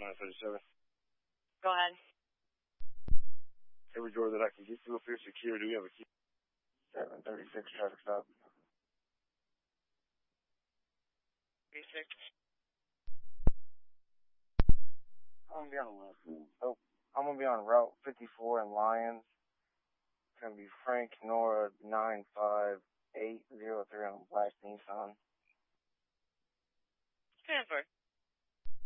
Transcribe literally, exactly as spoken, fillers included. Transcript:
nine thirty-seven. Go ahead. Every door that I can get to up here secure. Do we have a key? seven thirty-six traffic stop. thirty-six. I'm gonna be on oh, I'm gonna be on Route fifty-four in Lyons. It's gonna be Frank Nora nine five eight zero three on Black Nissan. Transfer.